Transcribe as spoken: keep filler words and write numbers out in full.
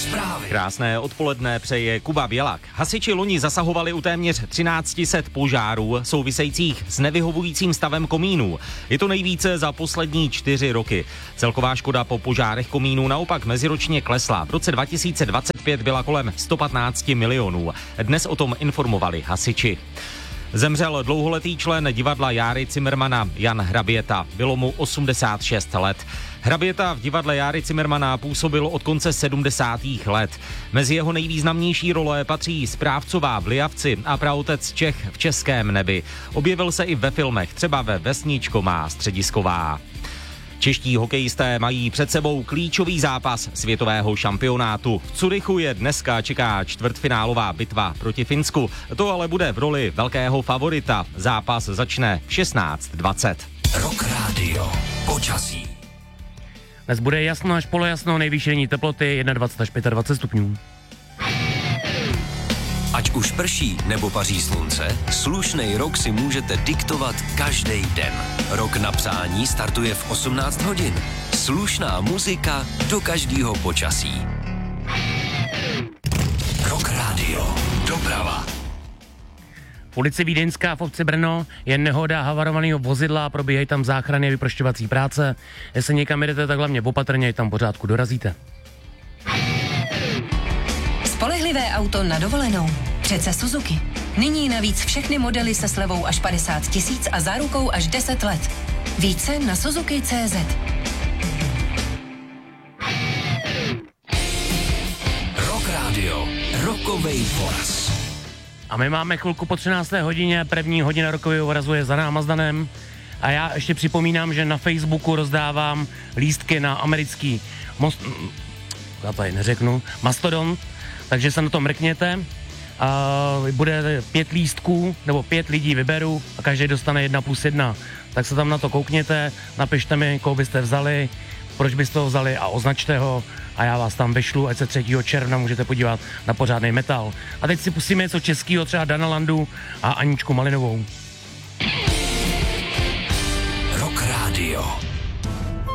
Zprávy. Krásné odpoledne přeje Kuba Bělak. Hasiči loni zasahovali u téměř třináct set požárů souvisejících s nevyhovujícím stavem komínů. Je to nejvíce za poslední čtyři roky. Celková škoda po požárech komínů naopak meziročně klesla. V roce dva tisíce dvacet pět byla kolem sto patnáct milionů. Dnes o tom informovali hasiči. Zemřel dlouholetý člen divadla Járy Cimrmana Jan Hraběta. Bylo mu osmdesát šest let. Hraběta v divadle Járy Cimrmana působil od konce sedmdesátých let. Mezi jeho nejvýznamnější role patří Správcová v Lijavci a Praotec Čech v Českém nebi. Objevil se i ve filmech, třeba ve Vesničko má středisková. Čeští hokejisté mají před sebou klíčový zápas světového šampionátu. V Curychu je dneska čeká čtvrtfinálová bitva proti Finsku. To ale bude v roli velkého favorita. Zápas začne v šestnáct dvacet. Rock Radio. Počasí. Dnes bude jasno až polojasno, nejvyšší denní teploty dvacet jedna až dvacet pět stupňů. Ať už prší nebo paří slunce, slušnej rok si můžete diktovat každý den. Rok na přání startuje v osmnáct hodin. Slušná muzika do každého počasí. Rock Radio. Doprava. V ulici Vídeňská v obci Brno je nehoda havarovaného vozidla, probíhají tam záchranné vyprošťovací práce. Jestli někam jdete, tak hlavně opatrně, tam pořádku dorazíte. Spolehlivé auto na dovolenou. Přece Suzuki. Nyní navíc všechny modely se slevou až padesát tisíc a zárukou až deset let. Více na Suzuki tečka cé zet. Rock Radio. Rokovej voraz. A my máme chvilku po třinácté hodině, první hodina rokového vorazu je za náma s Danem. A já ještě připomínám, že na Facebooku rozdávám lístky na americký most... Já tady neřeknu. Mastodon. Takže se na to mrkněte. A bude pět lístků, nebo pět lidí vyberu a každý dostane jedna plus jedna. Tak se tam na to koukněte, napište mi, koho byste vzali, proč byste ho vzali a označte ho a já vás tam vyšlu, ať se třetího června můžete podívat na pořádný metal. A teď si pustíme něco českého, třeba Dana Landu a Aničku Malinovou.